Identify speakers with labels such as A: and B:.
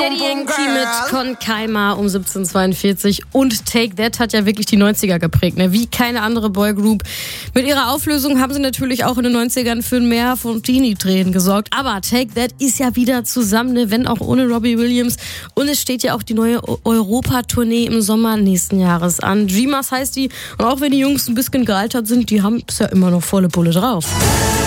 A: Daddy Yankee mit Con Calma um 17:42 und Take That hat ja wirklich die 90er geprägt, ne? Wie keine andere Boygroup. Mit ihrer Auflösung haben sie natürlich auch in den 90ern für mehr Fontini-Tränen gesorgt, aber Take That ist ja wieder zusammen, ne? Wenn auch ohne Robbie Williams, und es steht ja auch die neue Europa-Tournee im Sommer nächsten Jahres an. Dreamers heißt die, und auch wenn die Jungs ein bisschen gealtert sind, die haben es ja immer noch volle Pulle drauf.